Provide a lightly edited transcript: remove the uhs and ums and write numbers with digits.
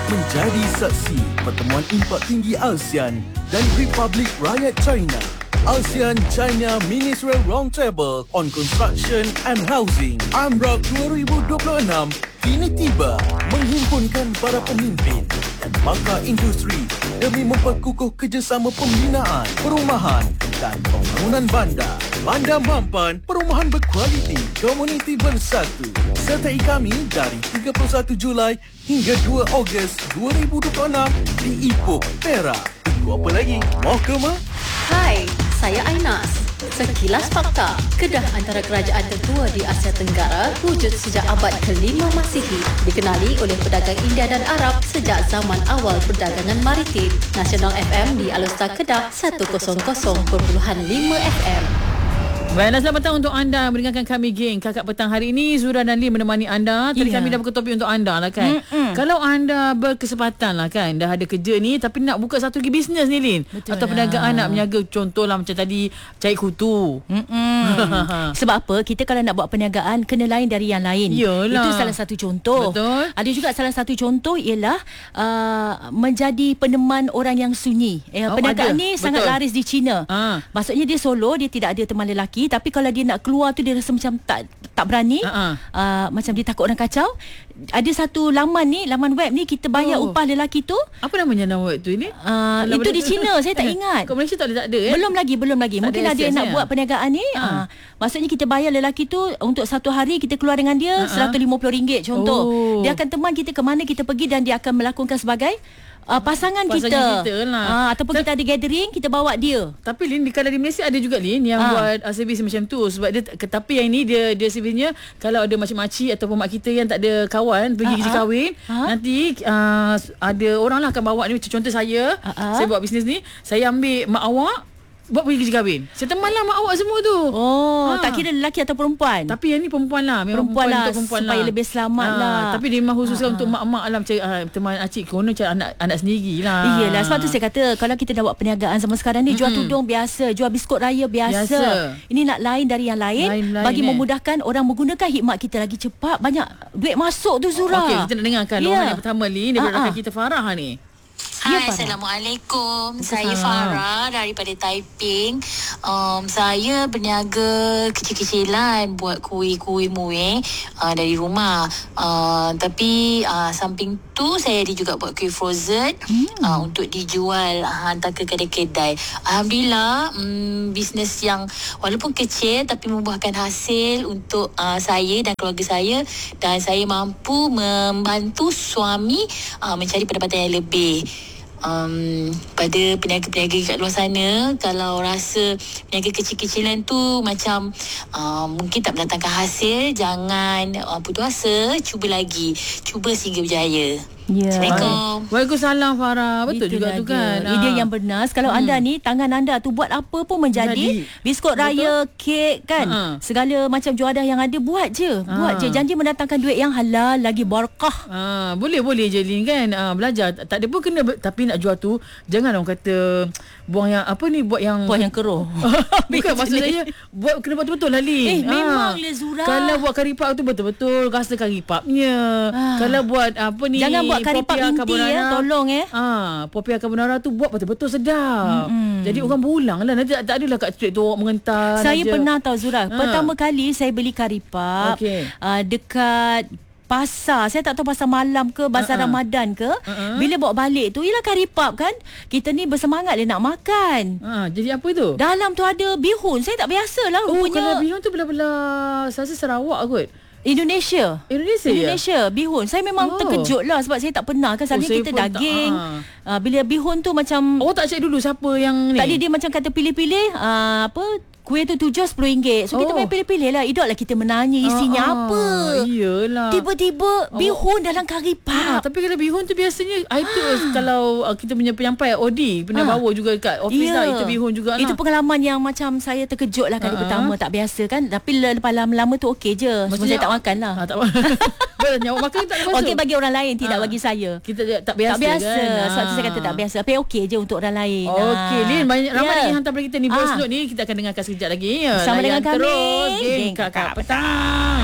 menjadi saksi pertemuan impak tinggi ASEAN dan Republik Rakyat China. ASEAN-China Ministerial Roundtable on Construction and Housing AMROC 2026 kini tiba, menghimpunkan para pemimpin dan pakar industri demi memperkukuh kerjasama pembinaan, perumahan dan pembangunan bandar. Bandar mampan, perumahan berkualiti, komuniti bersatu. Sertai kami dari 31 Julai hingga 2 Ogos 2026 di Ipoh, Perak. Tunggu apa lagi? Mau ke mah? Hai, saya Ainas. Sekilas fakta, Kedah antara kerajaan tertua di Asia Tenggara wujud sejak abad ke-5 Masihi. Dikenali oleh pedagang India dan Arab sejak zaman awal perdagangan maritim. Nasional FM di Alustar Kedah 100.5 FM. Baiklah, selamat petang untuk anda mendengarkan kami geng Kakak Petang hari ini. Zura dan Lee menemani anda. Tadi kami dah buka topik untuk anda lah kan. Kalau anda berkesempatan lah kan, dah ada kerja ni tapi nak buka satu lagi bisnes ni Lin, atau perniagaan nak berniaga, contohlah macam tadi cari kutu. Sebab apa? Kita kalau nak buat perniagaan kena lain dari yang lain. Yalah. Itu salah satu contoh. Betul. Ada juga salah satu contoh ialah menjadi peneman orang yang sunyi. Perniagaan ni sangat laris di China. Maksudnya dia solo, dia tidak ada teman lelaki, tapi kalau dia nak keluar tu dia rasa macam tak berani. Macam dia takut orang kacau. Ada satu laman web ni, kita bayar upah lelaki tu. Apa namanya nama web tu ni? Itu di China, saya tak ingat. Kat Malaysia tak ada Belum lagi. Mungkin ada yang nak buat perniagaan ni. Maksudnya kita bayar lelaki tu untuk satu hari kita keluar dengan dia RM150 contoh. Dia akan teman kita ke mana kita pergi dan dia akan melakonkan sebagai pasangan kita lah. Ataupun kita ada gathering, kita bawa dia. Tapi Lin, kalau di Malaysia ada juga Lin yang buat servis macam tu. Sebab dia, tapi yang ini dia servisnya, kalau ada makcik-makcik ataupun mak kita yang tak ada kawan pergi kerja kahwin, nanti ada orang lah akan bawa ni. Macam contoh saya buat bisnes ni, saya ambil mak awak buat pergi kerja kahwin. Saya temanlah mak awak semua tu. Tak kira lelaki atau perempuan. Tapi yang ni perempuan lah. Memang perempuan lah, perempuan supaya lah, lebih selamat lah. Tapi dia memang khususkan untuk mak-mak lah, macam teman acik konon macam anak sendiri lah. Iyalah, sebab tu saya kata kalau kita dah buat perniagaan zaman sekarang ni, jual tudung biasa, jual biskut raya biasa. Ini nak lain dari yang lain, bagi memudahkan orang menggunakan khidmat kita lagi cepat, banyak duit masuk tu Zura. Okey, kita nak dengarkan orang yang pertama Lin daripada rakan kita Farah ni. Hai, Assalamualaikum. Saya Farah daripada Taiping. Saya berniaga kecil-kecilan, buat kuih-kuih muih dari rumah. Tapi samping tu saya ada juga buat kuih frozen untuk dijual, hantar ke kedai-kedai. Alhamdulillah, bisnes yang walaupun kecil tapi membuahkan hasil untuk saya dan keluarga saya, dan saya mampu membantu suami mencari pendapatan yang lebih. Pada peniaga-peniaga kat luar sana, kalau rasa peniaga kecil-kecilan tu macam mungkin tak mendatangkan hasil, jangan putus asa, cuba lagi, cuba sehingga berjaya. Assalamualaikum. Waalaikumsalam Farah. Betul juga tu kan. Idea yang benar. Kalau anda ni, tangan anda tu buat apa pun menjadi. Biskut raya, kek kan, segala macam juadah yang ada, buat je. Janji mendatangkan duit yang halal, lagi barakah. Boleh je Lin kan. Belajar tak ada pun kena, tapi nak jual tu jangan orang kata buang yang apa ni, buat yang keruh. Bukan, maksud saya buat kena buat betul lah Lin. Memang le Zura. Kalau buat karipap tu betul-betul rasa karipapnya. Kalau buat apa ni, jangan buat karipap inti tolong popia carbonara tu buat betul-betul sedap. Jadi orang berulang lah. Nanti tak adalah kat street tu orang mengentar. Saya pernah tahu Zura. Pertama kali saya beli karipap dekat pasar, saya tak tahu pasar malam ke, bazar Ramadan ke. Bila bawa balik tu, ialah karipap kan. Kita ni bersemangat nak makan. Jadi apa tu? Dalam tu ada bihun. Saya tak biasa lah rupanya. Kalau bihun tu belah-belah saya rasa Sarawak kot. Indonesia bihun. Saya memang terkejut lah, sebab saya tak pernah kan. Selalunya kita daging. Bila bihun tu macam, tak check dulu siapa yang ni. Tadi dia macam kata pilih-pilih kuih tu RM7 So kita main pilih-pilih lah. Idok lah kita menanya isinya apa. Iyalah. Tiba-tiba bihun dalam karipap. Tapi kalau bihun tu biasanya itu kalau kita punya penyampai OD pernah bawa juga kat office lah. Itu bihun juga lah. Itu pengalaman yang macam saya terkejut lah kali pertama. Tak biasa kan. Tapi lepas lama-lama tu okey je. Maksudnya saya tak makan lah. Tak nyawa makan tak masuk. Okey bagi orang lain, tidak bagi saya. Kita tak biasa kan. Sebab tu saya kata tak biasa. Tapi okey je untuk orang lain. Okey Lin, ramai yang hantar pada kita ni voice note ni. Kita akan dengarkan sekejap lagi. Sama dengan kami, terus Geng Kakak Petang.